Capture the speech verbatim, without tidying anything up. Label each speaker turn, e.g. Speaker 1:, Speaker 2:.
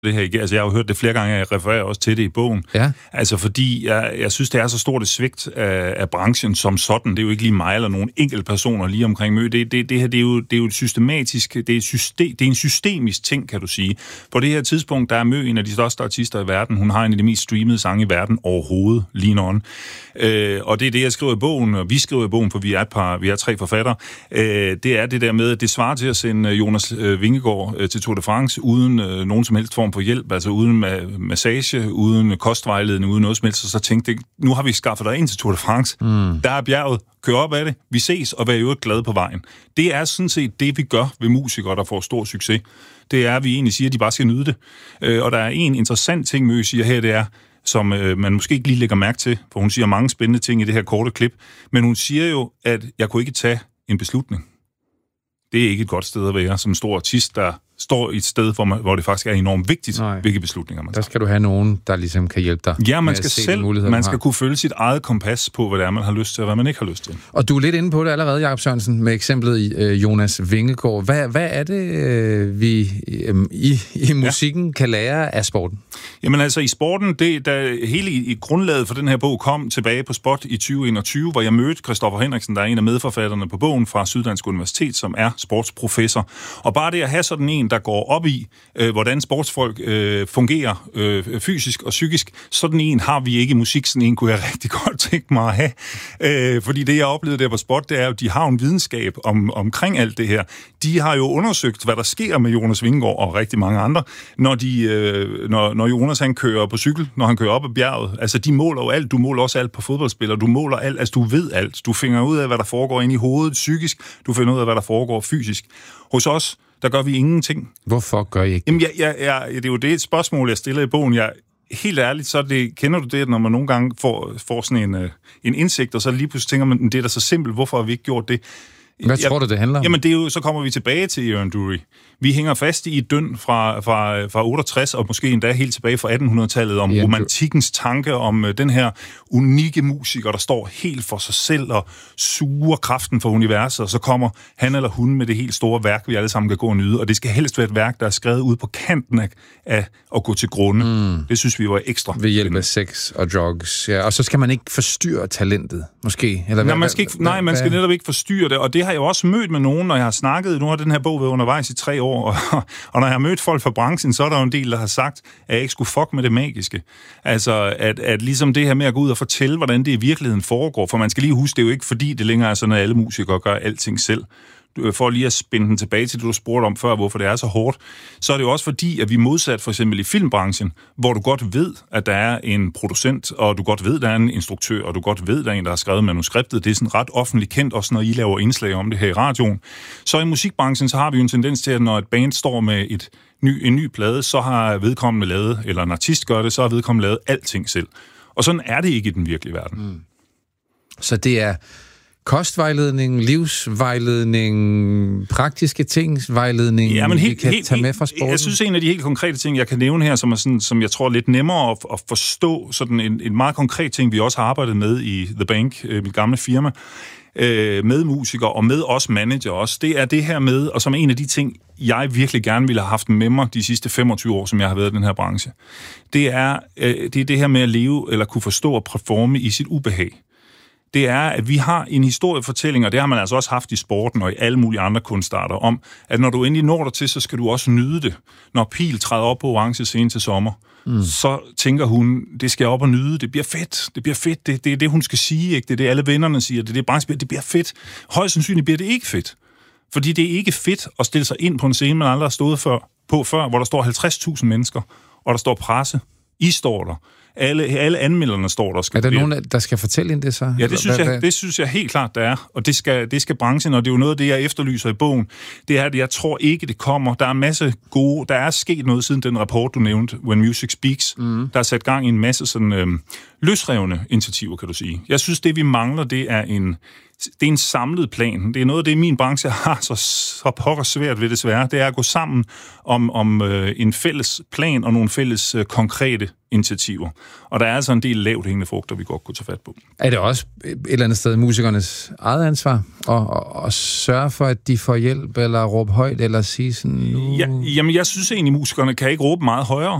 Speaker 1: det her igen. Altså, jeg har jo hørt det flere gange, jeg refererer også til det i bogen.
Speaker 2: Ja.
Speaker 1: Altså, fordi jeg, jeg synes, det er så stort et svigt af, af branchen som sådan. Det er jo ikke lige mig eller nogen enkelte personer lige omkring Mø. Det, det, det her, det er jo, det er jo et systematisk, det er, et system, det er en systemisk ting, kan du sige. På det her tidspunkt, der er Mø en af de største artister i verden. Hun har en af de mest streamede sange i verden overhovedet, lige nu. Øh, og det er det, jeg skriver i bogen, og vi skriver i bogen, for vi er et par, vi er tre forfattere. Øh, det er det der med, at det svarer til at sende Jonas Vingegaard øh, til Tour de France uden øh, nogen som helst form for hjælp, altså uden ma- massage, uden kostvejledning, uden noget som helst, så tænkte jeg, nu har vi skaffet dig ind til Tour de France. Mm. Der er bjerget, kør op af det, vi ses, og vær jo ikke glade på vejen. Det er sådan set det, vi gør ved musikere, der får stor succes. Det er, at vi egentlig siger, at de bare skal nyde det. Øh, og der er en interessant ting, Mø siger her, det er, som øh, man måske ikke lige lægger mærke til, for hun siger mange spændende ting i det her korte klip, men hun siger jo, at jeg kunne ikke tage en beslutning. Det er ikke et godt sted at være som stor artist, der står i et sted, hvor, man, hvor det faktisk er enormt vigtigt, Nej. hvilke beslutninger man tager.
Speaker 2: Der skal du have nogen, der ligesom kan hjælpe dig.
Speaker 1: Ja, man skal selv, man skal kunne følge sit eget kompas på, hvad det er, man har lyst til, og hvad man ikke har lyst til.
Speaker 2: Og du er lidt inde på det allerede, Jakob Sørensen, med eksemplet i øh, Jonas Vingegaard. Hvad, hvad er det, øh, vi øh, i, i musikken ja. kan lære af sporten?
Speaker 1: Jamen altså, i sporten, det, der, hele i, i grundlaget for den her bog kom tilbage på Spot i tyve enogtyve, hvor jeg mødte Christoffer Henriksen, der er en af medforfatterne på bogen fra Syddansk Universitet, som er sportsprofessor. Og bare det at have sådan en, der går op i, øh, hvordan sportsfolk øh, fungerer øh, fysisk og psykisk, sådan en har vi ikke i musik, sådan en kunne jeg rigtig godt tænke mig at have. Øh, fordi det, jeg oplevede der på Spot, det er jo, de har en videnskab om, omkring alt det her. De har jo undersøgt, hvad der sker med Jonas Vingegaard og rigtig mange andre, når, de, øh, når, når Jonas han kører på cykel, når han kører op ad bjerget. Altså, de måler jo alt. Du måler også alt på fodboldspillere. Du måler alt. Altså, du ved alt. Du finder ud af, hvad der foregår inde i hovedet psykisk. Du finder ud af, hvad der foregår fysisk. Hos os, der gør vi ingenting.
Speaker 2: Hvorfor gør I ikke det?
Speaker 1: Jamen, jeg, jeg, jeg, det er jo det et spørgsmål, jeg stiller i bogen. Jeg, helt ærligt, så det, kender du det, når man nogle gange får, får sådan en, en indsigt, og så lige pludselig tænker man, det er da så simpelt, hvorfor har vi ikke gjort det?
Speaker 2: Hvad jeg, tror du, det handler om?
Speaker 1: Jamen, det er jo, så kommer vi tilbage til Aaron Dury. Vi hænger fast i et døn fra, fra, fra otteogtres, og måske endda helt tilbage fra attenhundredetallet, om ja, romantikkens tanke, om uh, den her unikke musiker, der står helt for sig selv og suger kraften for universet, og så kommer han eller hun med det helt store værk, vi alle sammen kan gå og nyde, og det skal helst være et værk, der er skrevet ud på kanten af, af at gå til grunde. Mm. Det synes vi var ekstra.
Speaker 2: Ved hjælp af sex og drugs, ja. Og så skal man ikke forstyrre talentet, måske? Eller
Speaker 1: nej, man skal, ikke, nej, man skal netop ikke forstyrre det, og det har jeg også mødt med nogen, når jeg har snakket. Nu har den her bog været undervejs i tre år, og, og når jeg har mødt folk fra branchen, så er der jo en del, der har sagt, at jeg ikke skulle fuck med det magiske. Altså, at, at ligesom det her med at gå ud og fortælle, hvordan det i virkeligheden foregår, for man skal lige huske, det er jo ikke fordi, det længere er sådan, at alle musikere gør alting selv. For lige at spænde den tilbage til det, du spurgte om før, hvorfor det er så hårdt, så er det jo også fordi, at vi modsat for eksempel i filmbranchen, hvor du godt ved, at der er en producent, og du godt ved, at der er en instruktør, og du godt ved, at der er en, der har skrevet manuskriptet. Det er sådan ret offentligt kendt, også når I laver indslag om det her i radioen. Så i musikbranchen, så har vi jo en tendens til, at når et band står med et ny, en ny plade, så har vedkommende lavet, eller en artist gør det, så har vedkommende lavet alting selv. Og sådan er det ikke i den virkelige verden. Mm.
Speaker 2: Så det er kostvejledning, livsvejledning, praktiske tingsvejledning,
Speaker 1: ja, men helt,
Speaker 2: vi kan
Speaker 1: helt,
Speaker 2: tage med fra sporten?
Speaker 1: Jeg synes, en af de helt konkrete ting, jeg kan nævne her, som er sådan, som jeg tror er lidt nemmere at, at forstå, sådan en, en meget konkret ting, vi også har arbejdet med i The Bank, øh, mit gamle firma, øh, med musikere og med os manager også, det er det her med, og som en af de ting, jeg virkelig gerne ville have haft med mig de sidste femogtyve år, som jeg har været i den her branche, det er, øh, det er det her med at leve, eller kunne forstå og performe i sit ubehag. Det er, at vi har en historiefortælling, og det har man altså også haft i sporten og i alle mulige andre kunstarter, om, at når du endelig når dig til, så skal du også nyde det. Når Pil træder op på orange scene til sommer, mm. så tænker hun, det skal jeg op og nyde, det bliver fedt, det bliver fedt, det, det er det, hun skal sige, ikke? Det er det, alle vennerne siger, det er det, branchen, det bliver fedt. Højst sandsynligt bliver det ikke fedt, fordi det er ikke fedt at stille sig ind på en scene, man aldrig har stået før, på før, hvor der står halvtreds tusind mennesker, og der står presse, I står der. Alle, alle anmelderne står der. Skal
Speaker 2: er der nogen, der skal fortælle ind det så?
Speaker 1: Ja, det synes, hvad, jeg, hvad? det synes jeg helt klart, der er. Og det skal, det skal branchen, og det er jo noget af det, jeg efterlyser i bogen. Det er, at jeg tror ikke, det kommer. Der er en masse gode... Der er sket noget siden den rapport, du nævnte, When Music Speaks. Mm. Der er sat gang i en masse sådan øhm, løsrevne initiativer, kan du sige. Jeg synes, det vi mangler, det er en... Det er en samlet plan. Det er noget af det, min branche har så, så pokker svært ved desværre. Det er at gå sammen om, om øh, en fælles plan og nogle fælles øh, konkrete initiativer. Og der er altså en del lavt hængende frugter, vi godt kunne tage fat på.
Speaker 2: Er det også et eller andet sted musikernes eget ansvar at, at sørge for, at de får hjælp, eller råbe højt, eller sige sådan... Nu...
Speaker 1: Ja, jamen, jeg synes egentlig, musikerne kan ikke råbe meget højere.